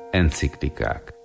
Enciklikák.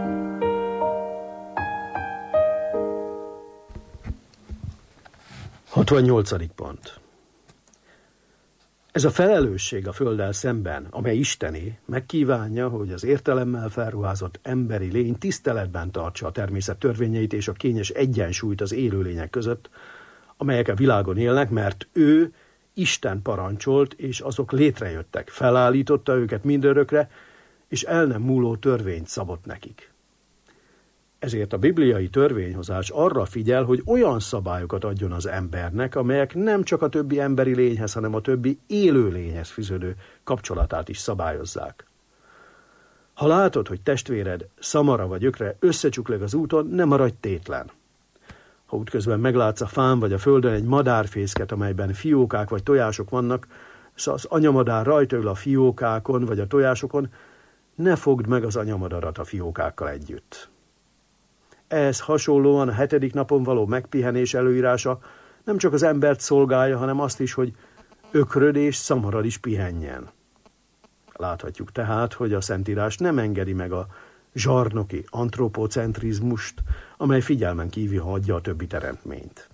Hatvannyolcadik pont. Ez a felelősség a földdel szemben, amely Istené, megkívánja, hogy az értelemmel felruházott emberi lény tiszteletben tartsa a természet törvényeit és a kényes egyensúlyt az élőlények között, amelyek a világon élnek, mert ő Isten parancsolt, és azok létrejöttek, felállította őket mindörökre, és el nem múló törvényt szabott nekik. Ezért a bibliai törvényhozás arra figyel, hogy olyan szabályokat adjon az embernek, amelyek nem csak a többi emberi lényhez, hanem a többi élő lényhez fűződő kapcsolatát is szabályozzák. Ha látod, hogy testvéred szamara vagy ökre összecsukleg az úton, ne maradj tétlen. Ha útközben meglátsz a fán vagy a földön egy madárfészket, amelyben fiókák vagy tojások vannak, szóval az anyamadár rajta ül a fiókákon vagy a tojásokon, ne fogd meg az anyamadarat a fiókákkal együtt. Ehhez hasonlóan a 7. napon való megpihenés előírása nem csak az embert szolgálja, hanem azt is, hogy ökröd és szamarad is pihenjen. Láthatjuk tehát, hogy a Szentírás nem engedi meg a zsarnoki antropocentrizmust, amely figyelmen kívül hagyja a többi teremtményt.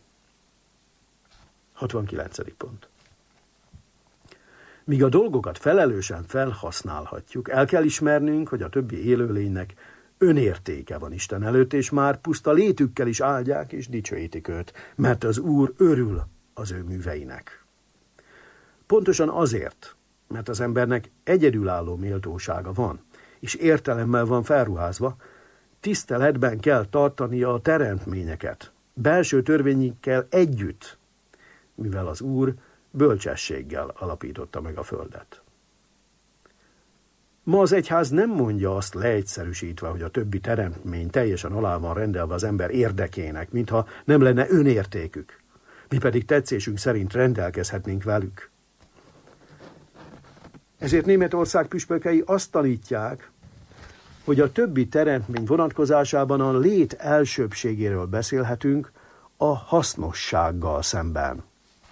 69. pont. Míg a dolgokat felelősen felhasználhatjuk, el kell ismernünk, hogy a többi élőlénynek önértéke van Isten előtt, és már puszta létükkel is áldják és dicsőítik őt, mert az Úr örül az ő műveinek. Pontosan azért, mert az embernek egyedülálló méltósága van, és értelemmel van felruházva, tiszteletben kell tartania a teremtményeket, belső törvényekkel együtt, mivel az Úr bölcsességgel alapította meg a földet. Ma az egyház nem mondja azt leegyszerűsítve, hogy a többi teremtmény teljesen alá van rendelve az ember érdekének, mintha nem lenne önértékük. Mi pedig tetszésünk szerint rendelkezhetnénk velük. Ezért Németország püspökei azt tanítják, hogy a többi teremtmény vonatkozásában a lét elsőbbségéről beszélhetünk a hasznossággal szemben.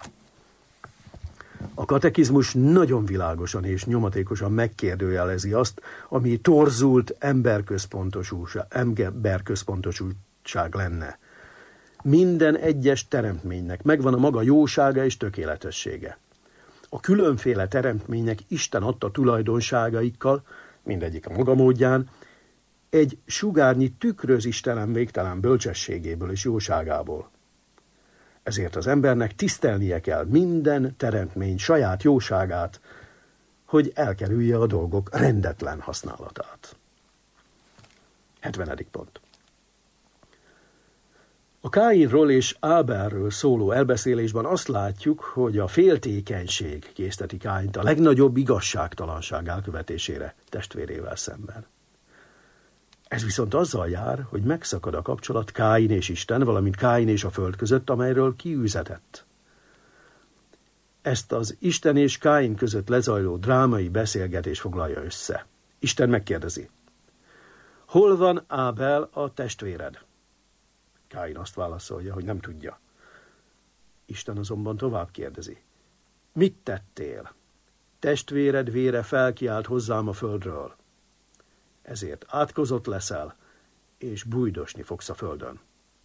A katekizmus nagyon világosan és nyomatékosan megkérdőjelezi azt, ami torzult emberközpontosúság lenne. Minden egyes teremtménynek megvan a maga jósága és tökéletessége. A különféle teremtmények Isten adta tulajdonságaikkal, mindegyik a maga módján, egy sugárnyi tükröz Istenem végtelen bölcsességéből és jóságából. Ezért az embernek tisztelnie kell minden teremtmény saját jóságát, hogy elkerülje a dolgok rendetlen használatát. 70. pont. A Káinról és Ábelről szóló elbeszélésben azt látjuk, hogy a féltékenység készteti Káint a legnagyobb igazságtalanság elkövetésére testvérével szemben. Ez viszont azzal jár, hogy megszakad a kapcsolat Káin és Isten, valamint Káin és a föld között, amelyről kiűzetett. Ezt az Isten és Káin között lezajló drámai beszélgetés foglalja össze. Isten megkérdezi: hol van Ábel a testvéred? Káin azt válaszolja, hogy nem tudja. Isten azonban tovább kérdezi: mit tettél? Testvéred vére felkiált hozzám a földről. Ezért átkozott leszel, és bújdosni fogsz a földön.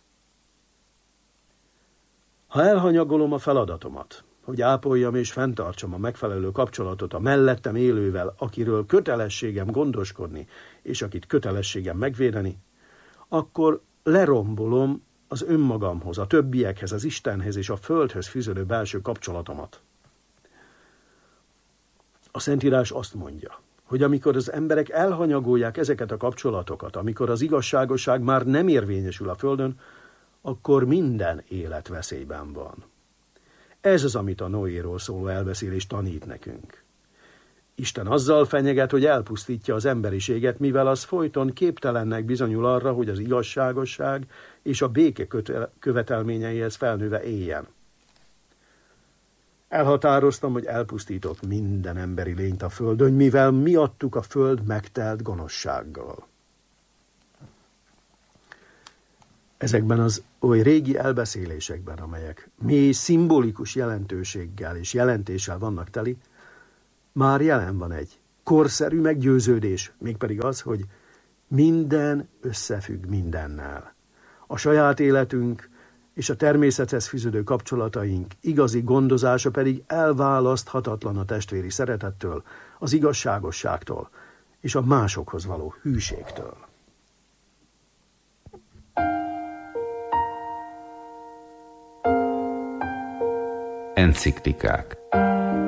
Ha elhanyagolom a feladatomat, hogy ápoljam és fenntartsam a megfelelő kapcsolatot a mellettem élővel, akiről kötelességem gondoskodni, és akit kötelességem megvédeni, akkor lerombolom az önmagamhoz, a többiekhez, az Istenhez és a földhöz fűződő belső kapcsolatomat. A Szentírás azt mondja, hogy amikor az emberek elhanyagolják ezeket a kapcsolatokat, amikor az igazságosság már nem érvényesül a földön, akkor minden élet veszélyben van. Ez az, amit a Noéról szóló elbeszélés tanít nekünk. Isten azzal fenyeget, hogy elpusztítja az emberiséget, mivel az folyton képtelennek bizonyul arra, hogy az igazságosság és a béke követelményeihez felnőve éljen. Elhatároztam, hogy elpusztítok minden emberi lényt a földön, mivel miattuk a föld megtelt gonoszsággal. Ezekben az oly régi elbeszélésekben, amelyek mély szimbolikus jelentőséggel és jelentéssel vannak teli, már jelen van egy korszerű meggyőződés, mégpedig az, hogy minden összefügg mindennel. A saját életünk és a természethez fűződő kapcsolataink igazi gondozása pedig elválaszthatatlan a testvéri szeretettől, az igazságosságtól és a másokhoz való hűségtől. Enciklikák.